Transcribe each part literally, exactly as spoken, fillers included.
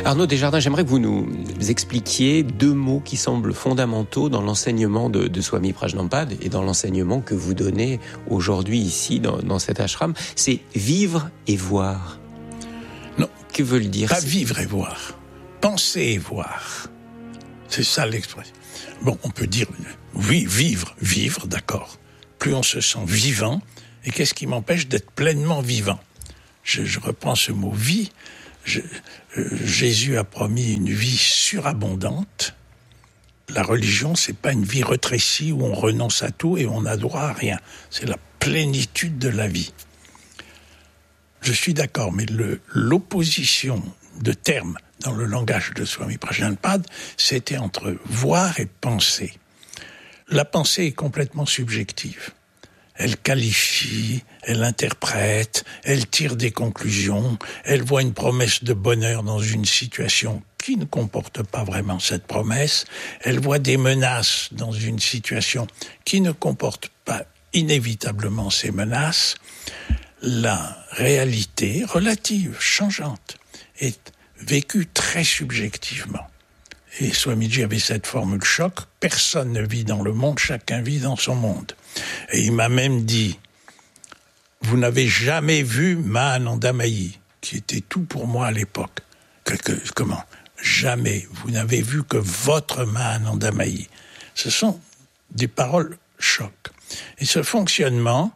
Arnaud Desjardins, j'aimerais que vous nous expliquiez deux mots qui semblent fondamentaux dans l'enseignement de, de Swami Prajnampad et dans l'enseignement que vous donnez aujourd'hui ici dans, dans cet ashram. C'est vivre et voir. Non. Que veut le dire? Pas vivre et voir. Penser et voir. C'est ça l'expression. Bon, on peut dire, oui, vivre, vivre, d'accord. Plus on se sent vivant, et qu'est-ce qui m'empêche d'être pleinement vivant? Je, je reprends ce mot « vie ». Je, euh, Jésus a promis une vie surabondante. La religion, c'est pas une vie rétrécie où on renonce à tout et on n'a droit à rien. C'est la plénitude de la vie. Je suis d'accord, mais le, l'opposition de termes dans le langage de Swami Prajnampad, c'était entre voir et penser. La pensée est complètement subjective. Elle qualifie, elle interprète, elle tire des conclusions, elle voit une promesse de bonheur dans une situation qui ne comporte pas vraiment cette promesse, elle voit des menaces dans une situation qui ne comporte pas inévitablement ces menaces. La réalité relative, changeante, est vécue très subjectivement. Et Swamiji avait cette formule choc, personne ne vit dans le monde, chacun vit dans son monde. Et il m'a même dit, vous n'avez jamais vu Mahanandamayi, qui était tout pour moi à l'époque. Que, que, comment? Jamais. Vous n'avez vu que votre Mahanandamayi. Ce sont des paroles choc. Et ce fonctionnement,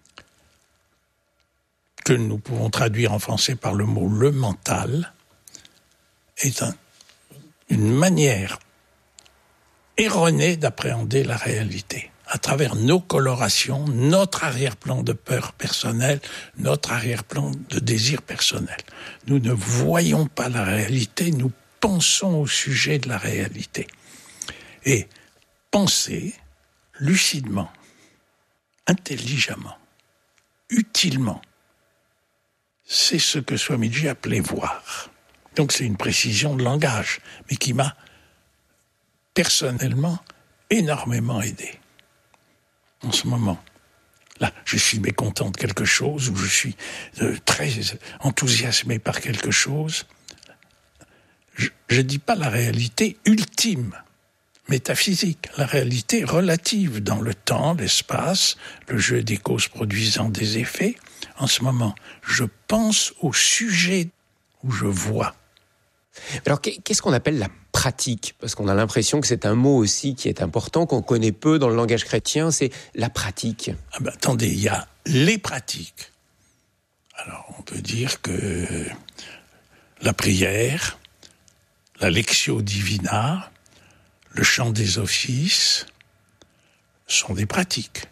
que nous pouvons traduire en français par le mot le mental, est un, une manière erronée d'appréhender la réalité. À travers nos colorations, notre arrière-plan de peur personnelle, notre arrière-plan de désir personnel. Nous ne voyons pas la réalité, nous pensons au sujet de la réalité. Et penser lucidement, intelligemment, utilement, c'est ce que Swamiji appelait voir. Donc c'est une précision de langage, mais qui m'a personnellement énormément aidé. En ce moment, là, je suis mécontent de quelque chose, ou je suis euh, très enthousiasmé par quelque chose. Je ne dis pas la réalité ultime, métaphysique, la réalité relative dans le temps, l'espace, le jeu des causes produisant des effets. En ce moment, je pense au sujet où je vois. Alors, qu'est-ce qu'on appelle la pratique? Parce qu'on a l'impression que c'est un mot aussi qui est important, qu'on connaît peu dans le langage chrétien, c'est la pratique. Ah ben, attendez, il y a les pratiques. Alors, on peut dire que la prière, la lectio divina, le chant des offices sont des pratiques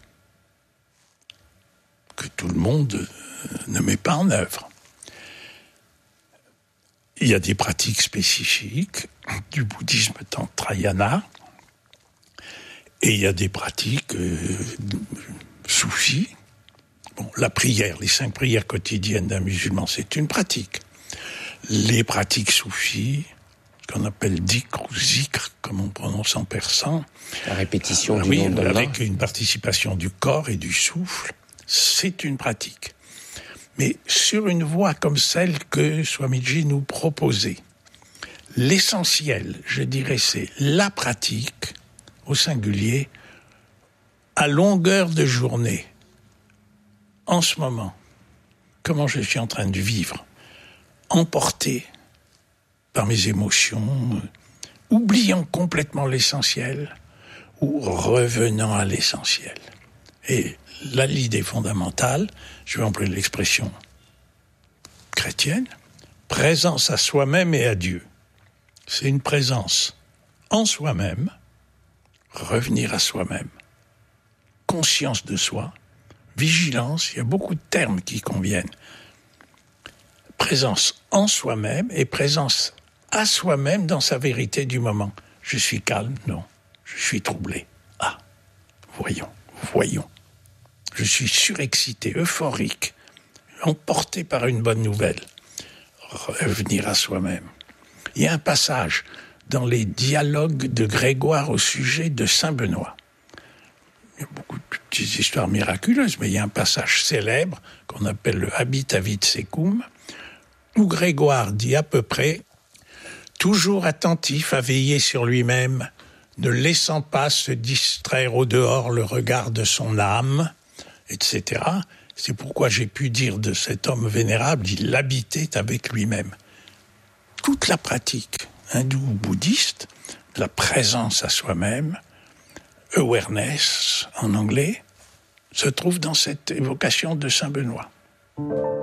que tout le monde ne met pas en œuvre. Il y a des pratiques spécifiques du bouddhisme tantrayana et il y a des pratiques euh, soufis. Bon, la prière, les cinq prières quotidiennes d'un musulman, c'est une pratique. Les pratiques soufis, ce qu'on appelle dhikr ou zikr, comme on prononce en persan, la répétition euh, du oui, nom d'Allah, avec une participation du corps et du souffle, c'est une pratique. Mais sur une voie comme celle que Swamiji nous proposait, l'essentiel, je dirais, c'est la pratique, au singulier, à longueur de journée. En ce moment, comment je suis en train de vivre, emporté par mes émotions, oubliant complètement l'essentiel ou revenant à l'essentiel. Et là, l'idée fondamentale, je vais employer l'expression chrétienne, présence à soi-même et à Dieu. C'est une présence en soi-même, revenir à soi-même, conscience de soi, vigilance, il y a beaucoup de termes qui conviennent. Présence en soi-même et présence à soi-même dans sa vérité du moment. Je suis calme? Non. Je suis troublé? Ah, voyons, voyons. Je suis surexcité, euphorique, emporté par une bonne nouvelle. Revenir à soi-même. Il y a un passage dans les dialogues de Grégoire au sujet de Saint Benoît. Il y a beaucoup de petites histoires miraculeuses, mais il y a un passage célèbre qu'on appelle le Habitavit Secum, où Grégoire dit à peu près toujours attentif à veiller sur lui-même, ne laissant pas se distraire au dehors le regard de son âme, et cetera. C'est pourquoi j'ai pu dire de cet homme vénérable, il habitait avec lui-même. Toute la pratique hindoue ou bouddhiste, la présence à soi-même, awareness en anglais, se trouve dans cette évocation de Saint Benoît.